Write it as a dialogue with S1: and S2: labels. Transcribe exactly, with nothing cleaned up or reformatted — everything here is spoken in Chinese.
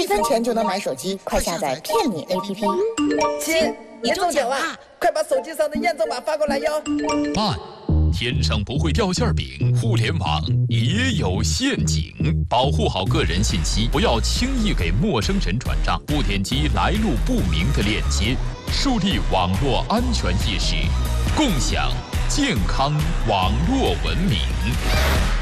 S1: 分钱就能买手机，快下载骗你 A P P。
S2: 亲，你中奖了，快把手机上的验证码发过来哟。
S3: 慢，天上不会掉馅饼，互联网也有陷阱，保护好个人信息，不要轻易给陌生人转账，不点击来路不明的链接，树立网络安全意识，共享健康网络文明。